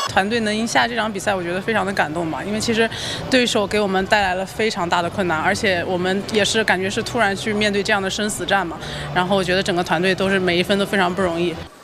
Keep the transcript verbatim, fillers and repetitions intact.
团队能赢下这场比赛，我觉得非常的感动吧，因为其实对手给我们带来了非常大的困难，而且我们也是感觉是突然去面对这样的生死战嘛，然后我觉得整个团队都是每一分都非常不容易。